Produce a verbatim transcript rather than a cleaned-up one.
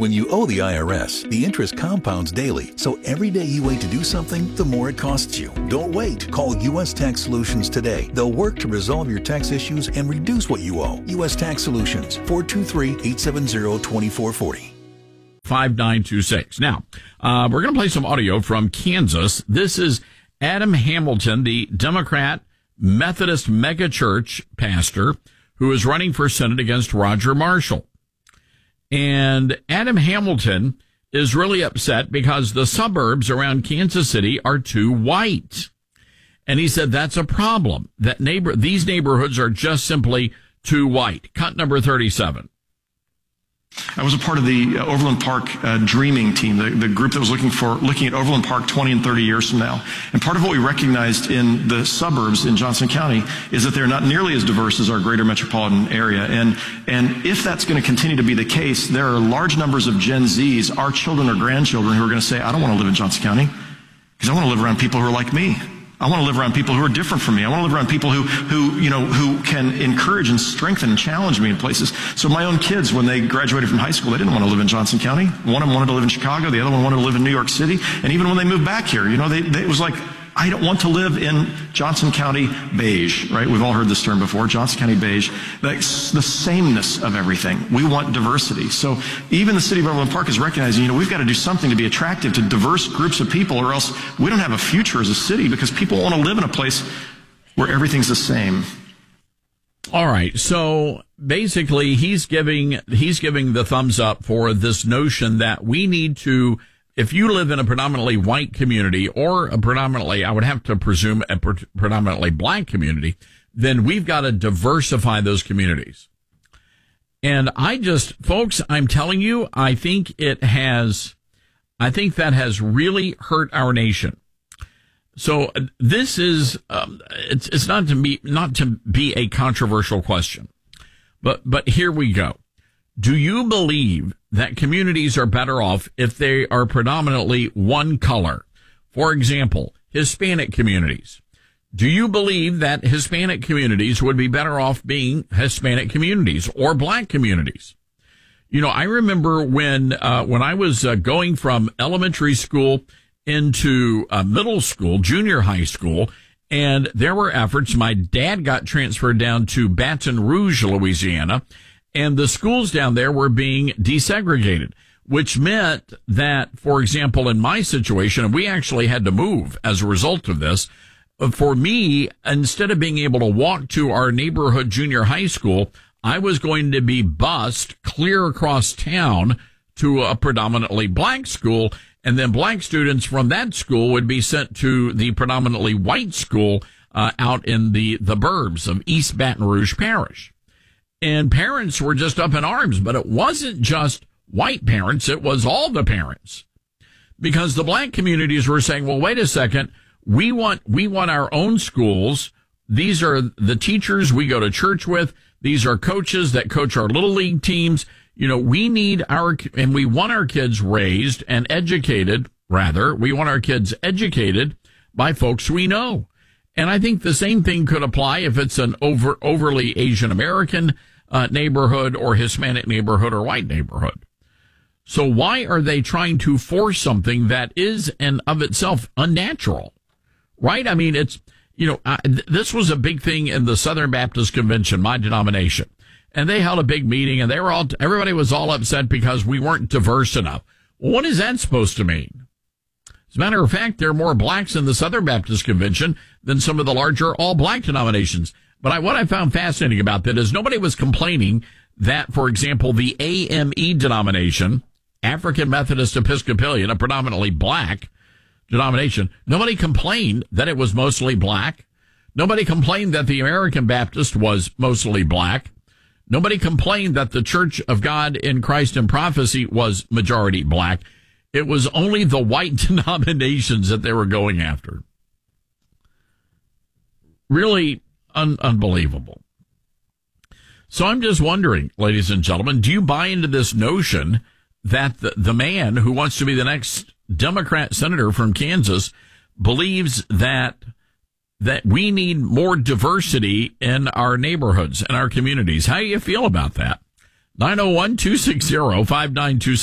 When you owe the I R S, the interest compounds daily, so every day you wait to do something, the more it costs you. Don't wait. Call U S Tax Solutions today. They'll work to resolve your tax issues and reduce what you owe. U S Tax Solutions, four two three, eight seven zero, two four four zero. five nine two six. Now, uh, we're going to play some audio from Kansas. This is Adam Hamilton, the Democrat Methodist megachurch pastor who is running for Senate against Roger Marshall. And Adam Hamilton is really upset because the suburbs around Kansas City are too white. And he said that's a problem, that neighbor, these neighborhoods are just simply too white. Cut number thirty-seven. I was a part of the uh, Overland Park uh, Dreaming Team, the, the group that was looking for looking at Overland Park twenty and thirty years from now. And part of what we recognized in the suburbs in Johnson County is that they're not nearly as diverse as our greater metropolitan area. And and if that's going to continue to be the case, there are large numbers of Gen Zs, our children or grandchildren, who are going to say, I don't want to live in Johnson County because I want to live around people who are like me. I want to live around people who are different from me. I want to live around people who, who, you know, who can encourage and strengthen and challenge me in places. So my own kids, when they graduated from high school, they didn't want to live in Johnson County. One of them wanted to live in Chicago. The other one wanted to live in New York City. And even when they moved back here, you know, they, they it was like, I don't want to live in Johnson County beige, right? We've all heard this term before, Johnson County beige. That's the sameness of everything. We want diversity. So even the city of Overland Park is recognizing, you know, we've got to do something to be attractive to diverse groups of people, or else we don't have a future as a city, because people want to live in a place where everything's the same. All right. So basically he's giving, he's giving the thumbs up for this notion that we need to, if you live in a predominantly white community, or a predominantly, I would have to presume, a pre- predominantly black community, then we've got to diversify those communities. And I just, folks, I'm telling you, I think it has, I think that has really hurt our nation. So this is, um, it's, it's not to be, not to be a controversial question, but, but here we go. Do you believe that communities are better off if they are predominantly one color? For example, Hispanic communities. Do you believe that Hispanic communities would be better off being Hispanic communities or black communities? You know, I remember when, uh, when I was uh, going from elementary school into uh, middle school, junior high school, and there were efforts. My dad got transferred down to Baton Rouge, Louisiana, and the schools down there were being desegregated, which meant that, for example, in my situation, and we actually had to move as a result of this, for me, instead of being able to walk to our neighborhood junior high school, I was going to be bused clear across town to a predominantly black school, and then black students from that school would be sent to the predominantly white school uh, out in the, the burbs of East Baton Rouge Parish. And parents were just up in arms, but it wasn't just white parents. It was all the parents, because the black communities were saying, well, wait a second. We want, we want our own schools. These are the teachers we go to church with. These are coaches that coach our little league teams. You know, we need our, and we want our kids raised and educated, rather. We want our kids educated by folks we know. And I think the same thing could apply if it's an over, overly Asian American uh, neighborhood, or Hispanic neighborhood, or white neighborhood. So why are they trying to force something that is and of itself unnatural? Right? I mean, it's, you know, uh, th- this was a big thing in the Southern Baptist Convention, my denomination. And they held a big meeting, and they were all, everybody was all upset because we weren't diverse enough. Well, what is that supposed to mean? As a matter of fact, there are more blacks in the Southern Baptist Convention than some of the larger all-black denominations. But I, what I found fascinating about that is nobody was complaining that, for example, the A M E denomination, African Methodist Episcopalian, a predominantly black denomination, nobody complained that it was mostly black. Nobody complained that the American Baptist was mostly black. Nobody complained that the Church of God in Christ and Prophecy was majority black. It was only the white denominations that they were going after. Really un- unbelievable. So I'm just wondering, ladies and gentlemen, do you buy into this notion that the, the man who wants to be the next Democrat senator from Kansas believes that that we need more diversity in our neighborhoods and our communities? How do you feel about that? nine oh one, two six zero, five nine two six